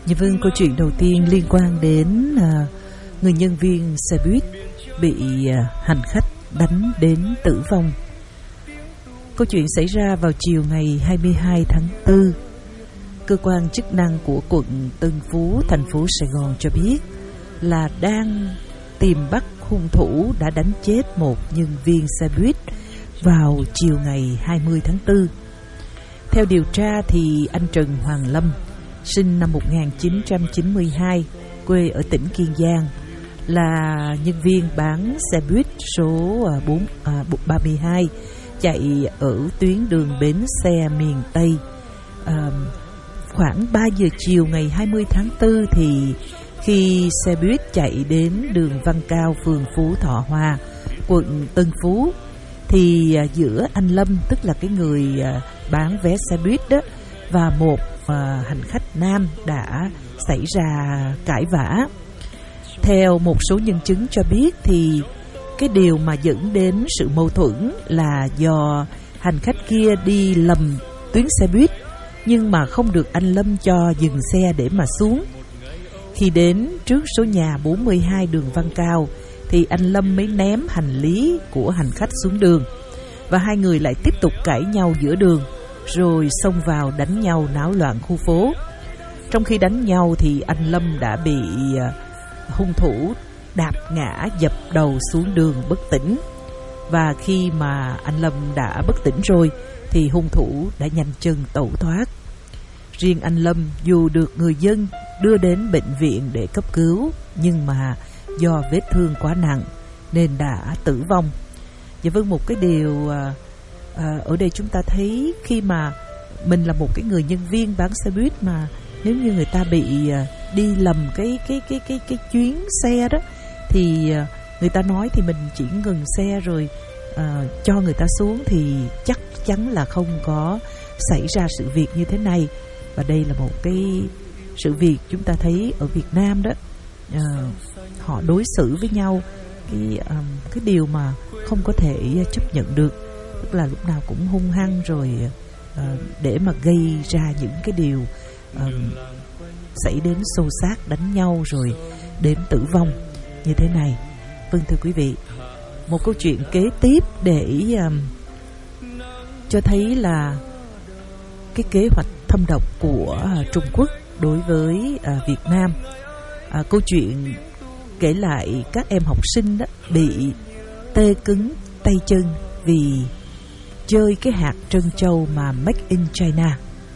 Dạ vâng, câu chuyện đầu tiên liên quan đến người nhân viên xe buýt bị hành khách đánh đến tử vong. Câu chuyện xảy ra vào chiều ngày 22 tháng 4. Cơ quan chức năng của quận Tân Phú, thành phố Sài Gòn cho biết là đang tìm bắt hung thủ đã đánh chết một nhân viên xe buýt vào chiều ngày 20 tháng 4. Theo điều tra thì anh Trần Hoàng Lâm, sinh năm 1992, quê ở tỉnh Kiên Giang, là nhân viên bán xe buýt số 32 chạy ở tuyến đường bến xe miền Tây. Khoảng 3 giờ chiều ngày 20 tháng 4 thì khi xe buýt chạy đến đường Văn Cao, phường Phú Thọ Hòa, quận Tân Phú, thì giữa anh Lâm, tức là cái người bán vé xe buýt đó, và một hành khách nam đã xảy ra cãi vã. Theo một số nhân chứng cho biết thì cái điều mà dẫn đến sự mâu thuẫn là do hành khách kia đi lầm tuyến xe buýt, nhưng mà không được anh Lâm cho dừng xe để mà xuống. Khi đến trước số nhà 42 đường Văn Cao thì anh Lâm mới ném hành lý của hành khách xuống đường, và hai người lại tiếp tục cãi nhau giữa đường, rồi xông vào đánh nhau náo loạn khu phố. Trong khi đánh nhau thì anh Lâm đã bị hung thủ đạp ngã, dập đầu xuống đường bất tỉnh. Và khi mà anh Lâm đã bất tỉnh rồi thì hung thủ đã nhanh chân tẩu thoát. Riêng anh Lâm dù được người dân đưa đến bệnh viện để cấp cứu, nhưng mà do vết thương quá nặng nên đã tử vong. Dạ vâng, một cái điều ở đây chúng ta thấy khi mà mình là một cái người nhân viên bán xe buýt, mà nếu như người ta bị đi lầm cái chuyến xe đó thì người ta nói thì mình chỉ ngừng xe rồi cho người ta xuống thì chắc chắn là không có xảy ra sự việc như thế này. Và đây là một cái sự việc chúng ta thấy ở Việt Nam đó, họ đối xử với nhau cái điều mà không có thể chấp nhận được, tức là lúc nào cũng hung hăng rồi để mà gây ra những cái điều xảy đến xô xát, đánh nhau rồi đến tử vong như thế này. Vâng, thưa quý vị, một câu chuyện kế tiếp để cho thấy là cái kế hoạch thâm độc của Trung Quốc đối với Việt Nam. Câu chuyện kể lại các em học sinh đó bị tê cứng tay chân vì chơi cái hạt trân châu mà Made in China.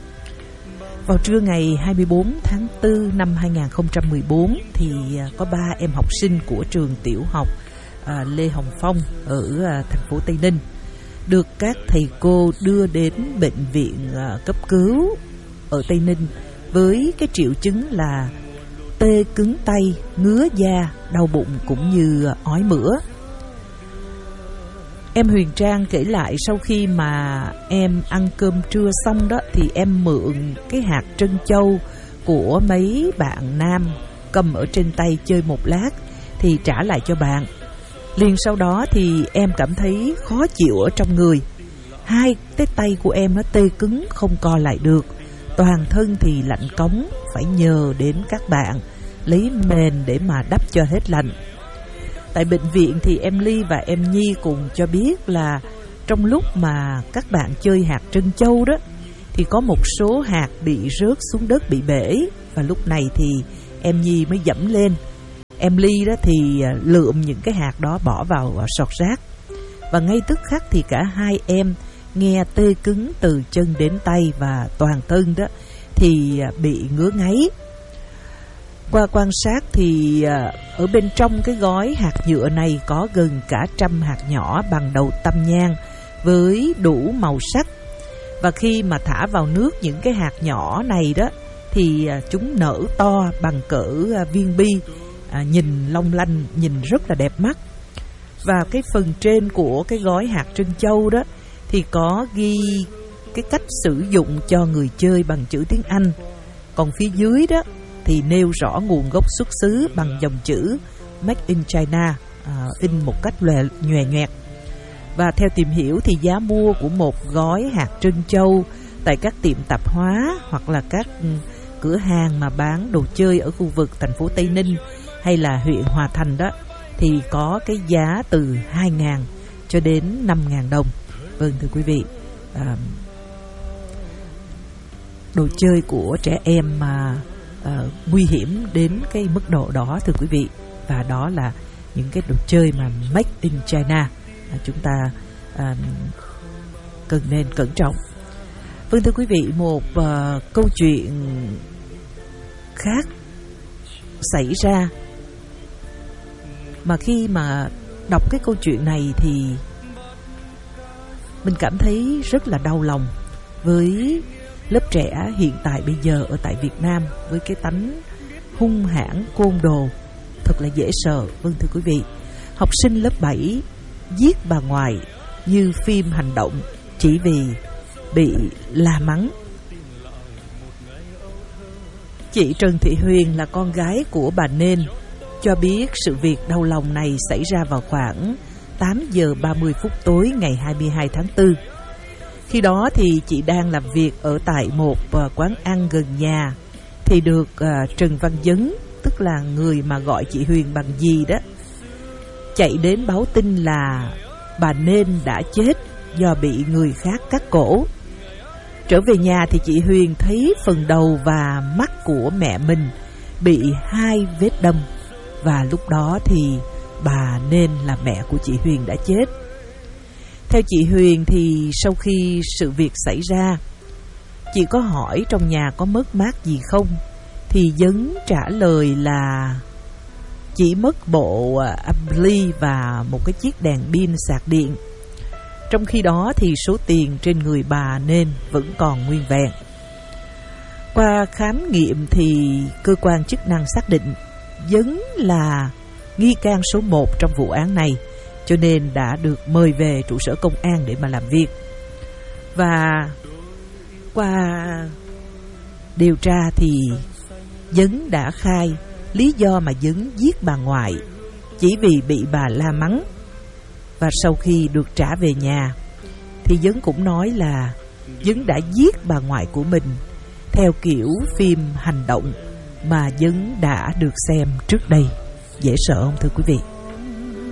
Vào trưa ngày 24 tháng 4 năm 2014 thì có 3 em học sinh của trường tiểu học Lê Hồng Phong ở thành phố Tây Ninh được các thầy cô đưa đến bệnh viện cấp cứu ở Tây Ninh với cái triệu chứng là tê cứng tay, ngứa da, đau bụng cũng như ói mửa. Em Huyền Trang kể lại sau khi mà em ăn cơm trưa xong đó thì em mượn cái hạt trân châu của mấy bạn nam cầm ở trên tay chơi một lát thì trả lại cho bạn. Liền sau đó thì em cảm thấy khó chịu ở trong người. Hai cái tay của em nó tê cứng không co lại được, toàn thân thì lạnh cống, phải nhờ đến các bạn lấy mền để mà đắp cho hết lạnh. Tại bệnh viện thì em Ly và em Nhi cùng cho biết là trong lúc mà các bạn chơi hạt trân châu đó thì có một số hạt bị rớt xuống đất, bị bể, và lúc này thì em Nhi mới dẫm lên. Em Ly đó thì lượm những cái hạt đó bỏ vào sọt rác, và ngay tức khắc thì cả hai em nghe tê cứng từ chân đến tay và toàn thân đó thì bị ngứa ngáy. Qua quan sát thì ở bên trong cái gói hạt nhựa này có gần cả 100 hạt nhỏ bằng đầu tăm nhang với đủ màu sắc. Và khi mà thả vào nước những cái hạt nhỏ này đó thì chúng nở to bằng cỡ viên bi, nhìn long lanh, nhìn rất là đẹp mắt. Và cái phần trên của cái gói hạt trân châu đó thì có ghi cái cách sử dụng cho người chơi bằng chữ tiếng Anh. Còn phía dưới đó thì nêu rõ nguồn gốc xuất xứ bằng dòng chữ Made in China, in một cách nhòe nhoẹt. Và theo tìm hiểu thì giá mua của một gói hạt trân châu tại các tiệm tạp hóa hoặc là các cửa hàng mà bán đồ chơi ở khu vực thành phố Tây Ninh hay là huyện Hòa Thành đó thì có cái giá từ 2.000 cho đến 5.000 đồng. Vâng thưa quý vị, đồ chơi của trẻ em mà nguy hiểm đến cái mức độ đó thưa quý vị, và đó là những cái đồ chơi mà made in China, chúng ta cần nên cẩn trọng. Vâng thưa quý vị, một câu chuyện khác xảy ra mà khi mà đọc cái câu chuyện này thì mình cảm thấy rất là đau lòng với lớp trẻ hiện tại bây giờ ở tại Việt Nam, với cái tánh hung hãn côn đồ thật là dễ sợ. Vâng thưa quý vị, học sinh lớp 7 giết bà ngoại như phim hành động chỉ vì bị la mắng. Chị Trần Thị Huyền là con gái của bà Nên cho biết sự việc đau lòng này xảy ra vào khoảng 8 giờ 30 phút tối ngày 22 tháng 4. Khi đó thì chị đang làm việc ở tại một quán ăn gần nhà thì được Trần Văn Dấn, tức là người mà gọi chị Huyền bằng dì đó, chạy đến báo tin là bà Nên đã chết do bị người khác cắt cổ. Trở về nhà thì chị Huyền thấy phần đầu và mắt của mẹ mình bị 2 vết đâm, và lúc đó thì bà Nên là mẹ của chị Huyền đã chết. Theo chị Huyền thì sau khi sự việc xảy ra, chị có hỏi trong nhà có mất mát gì không, thì Dấn trả lời là chỉ mất bộ ampli và một cái chiếc đèn pin sạc điện. Trong khi đó thì số tiền trên người bà Nên vẫn còn nguyên vẹn. Qua khám nghiệm thì cơ quan chức năng xác định Dấn là nghi can số 1 trong vụ án này, cho nên đã được mời về trụ sở công an để mà làm việc. Và qua điều tra thì Dấn đã khai lý do mà Dấn giết bà ngoại chỉ vì bị bà la mắng. Và sau khi được trả về nhà thì Dấn cũng nói là Dấn đã giết bà ngoại của mình theo kiểu phim hành động mà Dấn đã được xem trước đây. Dễ sợ không thưa quý vị?